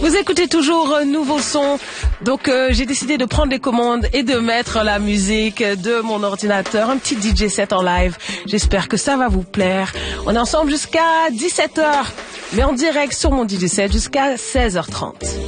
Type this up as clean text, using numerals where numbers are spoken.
Vous écoutez toujours Nouveau Son. Donc j'ai décidé de prendre les commandes et de mettre la musique de mon ordinateur, un petit DJ set en live. J'espère que ça va vous plaire. On est ensemble jusqu'à 17h, mais en direct sur mon DJ set jusqu'à 16h30.